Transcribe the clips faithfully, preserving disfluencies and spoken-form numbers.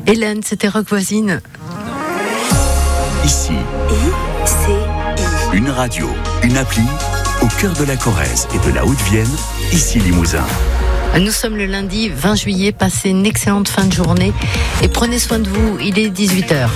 Hélène, c'était Rock Voisine. Ici, I C I. une radio, une appli, au cœur de la Corrèze et de la Haute-Vienne, ici Limousin. Nous sommes le lundi vingt juillet, passez une excellente fin de journée et prenez soin de vous, il est dix-huit heures.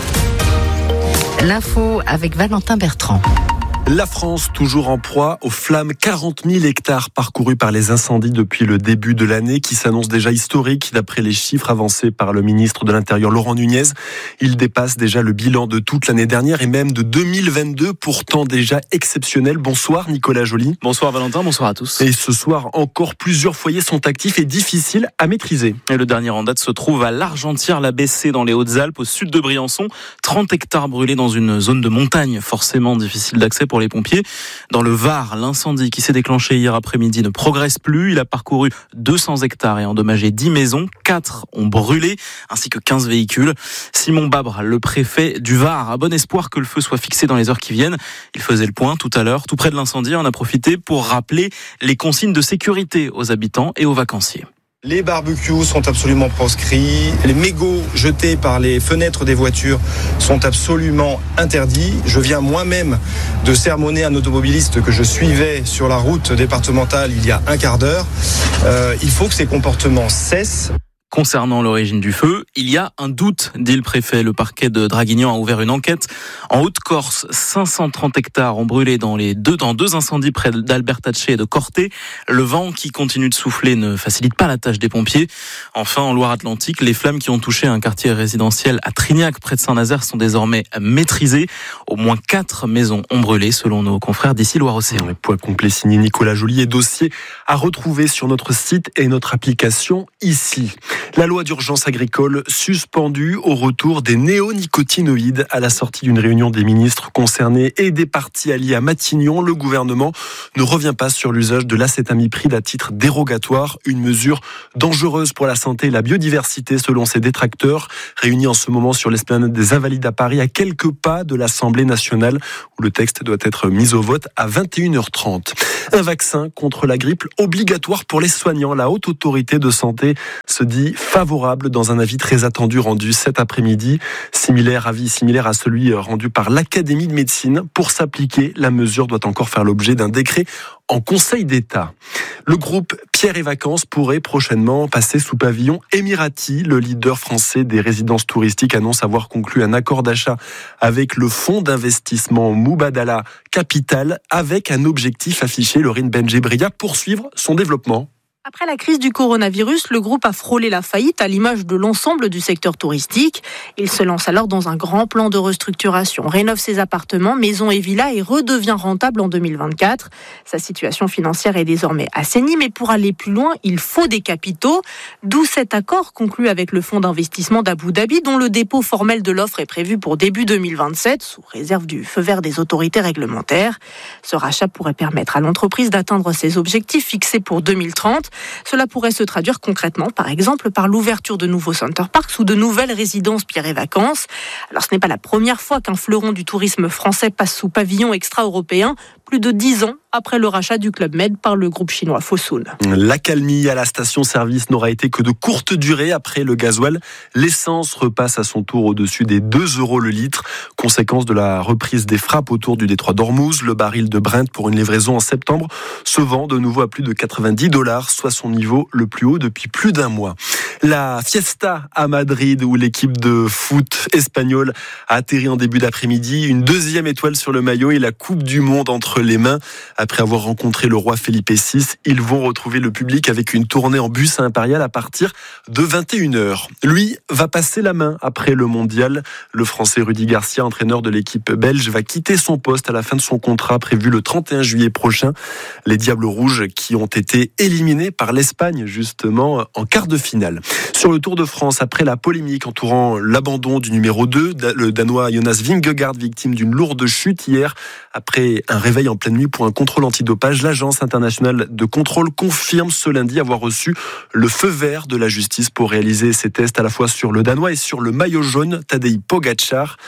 L'info avec Valentin Bertrand. La France, toujours en proie aux flammes, quarante mille hectares parcourus par les incendies depuis le début de l'année, qui s'annonce déjà historique d'après les chiffres avancés par le ministre de l'Intérieur Laurent Nunez. Il dépasse déjà le bilan de toute l'année dernière et même de deux mille vingt-deux, pourtant déjà exceptionnel. Bonsoir Nicolas Joly. Bonsoir Valentin, bonsoir à tous. Et ce soir, encore plusieurs foyers sont actifs et difficiles à maîtriser. Et le dernier en date se trouve à l'Argentière-la-Bessée dans les Hautes-Alpes, au sud de Briançon. trente hectares brûlés dans une zone de montagne, forcément difficile d'accès pour les pompiers. Dans le Var, l'incendie qui s'est déclenché hier après-midi ne progresse plus. Il a parcouru deux cents hectares et endommagé dix maisons. quatre ont brûlé, ainsi que quinze véhicules. Simon Babre, le préfet du Var, a bon espoir que le feu soit fixé dans les heures qui viennent. Il faisait le point tout à l'heure, tout près de l'incendie. On a profité pour rappeler les consignes de sécurité aux habitants et aux vacanciers. Les barbecues sont absolument proscrits. Les mégots jetés par les fenêtres des voitures sont absolument interdits. Je viens moi-même de sermonner un automobiliste que je suivais sur la route départementale il y a un quart d'heure. Euh, il faut que ces comportements cessent. Concernant l'origine du feu, il y a un doute, dit le préfet. Le parquet de Draguignan a ouvert une enquête. En Haute-Corse, cinq cent trente hectares ont brûlé dans les deux, dans deux incendies près d'Albertacce et de Corté. Le vent qui continue de souffler ne facilite pas la tâche des pompiers. Enfin, en Loire-Atlantique, les flammes qui ont touché un quartier résidentiel à Trignac, près de Saint-Nazaire, sont désormais maîtrisées. Au moins quatre maisons ont brûlé, selon nos confrères d'ici Loire-Océan. Point complet signé Nicolas Joly et dossier à retrouver sur notre site et notre application ici. La loi d'urgence agricole suspendue au retour des néonicotinoïdes à la sortie d'une réunion des ministres concernés et des partis alliés à Matignon. Le gouvernement ne revient pas sur l'usage de l'acétamipride à titre dérogatoire, une mesure dangereuse pour la santé et la biodiversité selon ses détracteurs, réunis en ce moment sur l'esplanade des Invalides à Paris, à quelques pas de l'Assemblée nationale où le texte doit être mis au vote à vingt et une heures trente. Un vaccin contre la grippe obligatoire pour les soignants. La Haute Autorité de Santé se dit favorable dans un avis très attendu rendu cet après-midi. Similaire, avis similaire à celui rendu par l'Académie de médecine. Pour s'appliquer, la mesure doit encore faire l'objet d'un décret en Conseil d'État. Le groupe Pierre et Vacances pourrait prochainement passer sous pavillon émirati. Le leader français des résidences touristiques annonce avoir conclu un accord d'achat avec le fonds d'investissement Mubadala Capital avec un objectif affiché, Laurine Benjebria, poursuivre son développement. Après la crise du coronavirus, le groupe a frôlé la faillite à l'image de l'ensemble du secteur touristique. Il se lance alors dans un grand plan de restructuration, rénove ses appartements, maisons et villas et redevient rentable en deux mille vingt-quatre. Sa situation financière est désormais assainie, mais pour aller plus loin, il faut des capitaux. D'où cet accord conclu avec le fonds d'investissement d'Abu Dhabi, dont le dépôt formel de l'offre est prévu pour début deux mille vingt-sept, sous réserve du feu vert des autorités réglementaires. Ce rachat pourrait permettre à l'entreprise d'atteindre ses objectifs fixés pour deux mille trente. Cela pourrait se traduire concrètement, par exemple, par l'ouverture de nouveaux center parks ou de nouvelles résidences Pierre et Vacances. Alors, ce n'est pas la première fois qu'un fleuron du tourisme français passe sous pavillon extra-européen, plus de dix ans après le rachat du Club Med par le groupe chinois Fosun. L'accalmie à la station-service n'aura été que de courte durée. Après le gasoil, l'essence repasse à son tour au-dessus des deux euros le litre. Conséquence de la reprise des frappes autour du détroit d'Ormuz, le baril de Brent pour une livraison en septembre se vend de nouveau à plus de quatre-vingt-dix dollars, soit son niveau le plus haut depuis plus d'un mois. La fiesta à Madrid, où l'équipe de foot espagnole a atterri en début d'après-midi, une deuxième étoile sur le maillot et la Coupe du Monde entre les mains. Après avoir rencontré le roi Felipe six, ils vont retrouver le public avec une tournée en bus à Impérial à partir de vingt et une heures. Lui va passer la main après le mondial. Le Français Rudy Garcia, entraîneur de l'équipe belge, va quitter son poste à la fin de son contrat prévu le trente et un juillet prochain. Les Diables Rouges qui ont été éliminés par l'Espagne justement en quart de finale. Sur le Tour de France, après la polémique entourant l'abandon du numéro deux, le Danois Jonas Vingegaard, victime d'une lourde chute hier, après un réveil en pleine nuit pour un contrôle antidopage, l'Agence internationale de contrôle confirme ce lundi avoir reçu le feu vert de la justice pour réaliser ces tests à la fois sur le Danois et sur le maillot jaune Tadej Pogačar.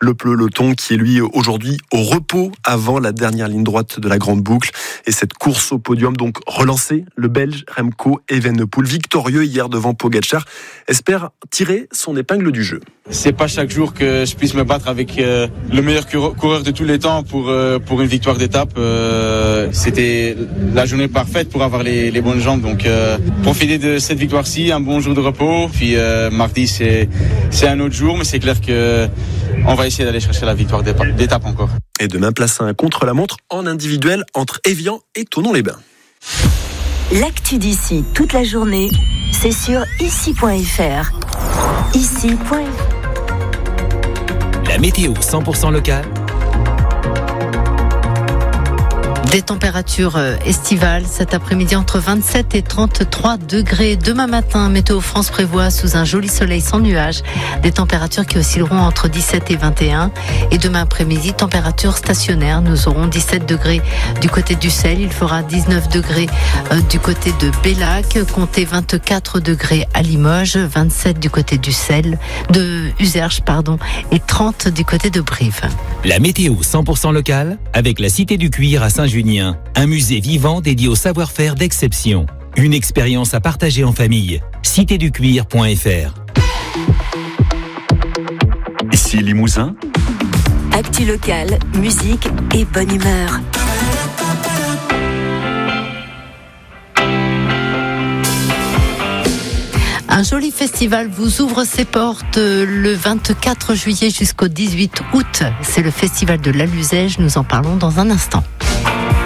Le peloton qui est lui aujourd'hui au repos avant la dernière ligne droite de la grande boucle. Et cette course au podium donc relancée, le Belge Remco Evenepoel, victorieux hier devant Pogačar, espère tirer son épingle du jeu. C'est pas chaque jour que je puisse me battre avec euh, le meilleur coureur de tous les temps pour euh, pour une victoire d'étape. Euh, c'était la journée parfaite pour avoir les, les bonnes jambes. Donc euh, profiter de cette victoire-ci, un bon jour de repos. Puis euh, mardi c'est c'est un autre jour, mais c'est clair que on va essayer d'aller chercher la victoire d'étape encore. Et demain, place un contre-la-montre en individuel entre Évian et Thonon-les-Bains. L'actu d'ici toute la journée, c'est sur ici point f r. Ici point f r. La météo cent pour cent locale. Des températures estivales cet après-midi entre vingt-sept et trente-trois degrés. Demain matin, Météo France prévoit sous un joli soleil sans nuages des températures qui oscilleront entre dix-sept et vingt et un. Et demain après-midi, température stationnaire. Nous aurons dix-sept degrés du côté du Sel. Il fera dix-neuf degrés du côté de Bellac. Comptez vingt-quatre degrés à Limoges, vingt-sept du côté du Sel, de Uzerche, pardon, et trente du côté de Brive. La météo cent pour cent locale avec la Cité du Cuir à Saint-Junien. Un musée vivant dédié au savoir-faire d'exception. Une expérience à partager en famille. cité du cuir point f r. Ici Limousin. Actu locale, musique et bonne humeur. Un joli festival vous ouvre ses portes le vingt-quatre juillet jusqu'au dix-huit août. C'est le festival de l'Aluzège, nous en parlons dans un instant.